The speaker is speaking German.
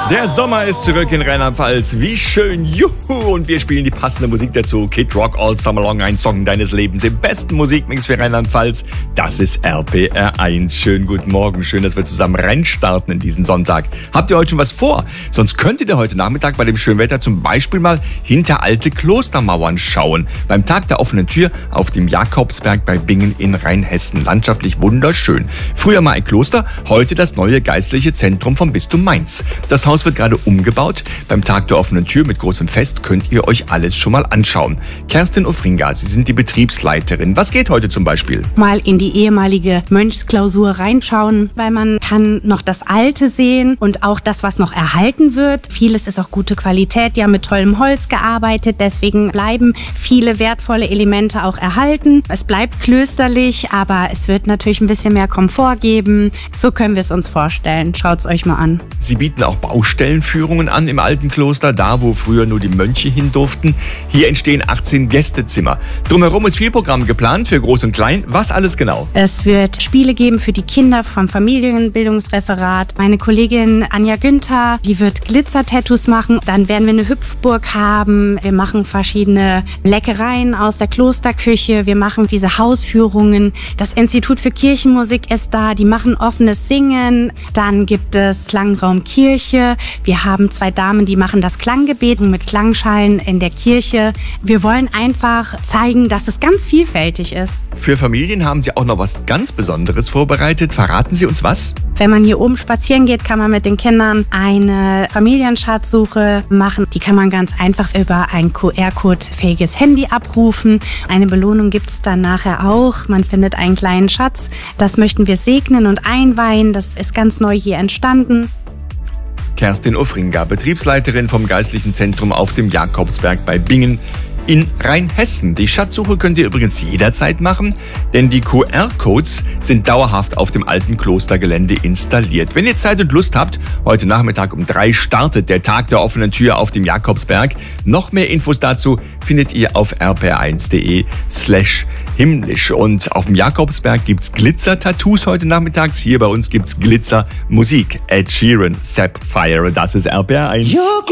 Der Sommer ist zurück in Rheinland-Pfalz. Wie schön, juhu! Und wir spielen die passende Musik dazu. Kid Rock All Summer Long, ein Song deines Lebens im besten Musikmix für Rheinland-Pfalz. Das ist RPR 1. Schönen guten Morgen. Schön, dass wir zusammen reinstarten in diesen Sonntag. Habt ihr heute schon was vor? Sonst könntet ihr heute Nachmittag bei dem schönen Wetter zum Beispiel mal hinter alte Klostermauern schauen. Beim Tag der offenen Tür auf dem Jakobsberg bei Bingen in Rheinhessen. Landschaftlich wunderschön. Früher mal ein Kloster, heute das neue geistliche Zentrum vom Bistum Mainz. Das Haus wird gerade umgebaut. Beim Tag der offenen Tür mit großem Fest könnt ihr euch alles schon mal anschauen. Kerstin Ofringa, Sie sind die Betriebsleiterin. Was geht heute zum Beispiel? Mal in die ehemalige Mönchsklausur reinschauen, weil man kann noch das Alte sehen und auch das, was noch erhalten wird. Vieles ist auch gute Qualität, ja, mit tollem Holz gearbeitet. Deswegen bleiben viele wertvolle Elemente auch erhalten. Es bleibt klösterlich, aber es wird natürlich ein bisschen mehr Komfort geben. So können wir es uns vorstellen. Schaut's euch mal an. Sie bieten auch Baustellenführungen an im alten Kloster, da wo früher nur die Mönche hin durften. Hier entstehen 18 Gästezimmer. Drumherum ist viel Programm geplant für Groß und Klein. Was alles genau? Es wird Spiele geben für die Kinder vom Familienbildungsreferat. Meine Kollegin Anja Günther, die wird Glitzer-Tattoos machen. Dann werden wir eine Hüpfburg haben. Wir machen verschiedene Leckereien aus der Klosterküche. Wir machen diese Hausführungen. Das Institut für Kirchenmusik ist da. Die machen offenes Singen. Dann gibt es Klangraum Kirche. Wir haben 2 Damen, die machen das Klanggebet mit Klangschalen in der Kirche. Wir wollen einfach zeigen, dass es ganz vielfältig ist. Für Familien haben Sie auch noch was ganz Besonderes vorbereitet. Verraten Sie uns was? Wenn man hier oben spazieren geht, kann man mit den Kindern eine Familienschatzsuche machen. Die kann man ganz einfach über ein QR-Code-fähiges Handy abrufen. Eine Belohnung gibt es dann nachher auch. Man findet einen kleinen Schatz. Das möchten wir segnen und einweihen. Das ist ganz neu hier entstanden. Kerstin Ofringa, Betriebsleiterin vom Geistlichen Zentrum auf dem Jakobsberg bei Bingen in Rheinhessen. Die Schatzsuche könnt ihr übrigens jederzeit machen, denn die QR-Codes sind dauerhaft auf dem alten Klostergelände installiert. Wenn ihr Zeit und Lust habt, heute Nachmittag um 3 startet der Tag der offenen Tür auf dem Jakobsberg. Noch mehr Infos dazu findet ihr auf rpr1.de/himmlisch. Und auf dem Jakobsberg gibt's Glitzer-Tattoos heute nachmittags. Hier bei uns gibt's Glitzer-Musik. Ed Sheeran, Sapphire, das ist RPR 1.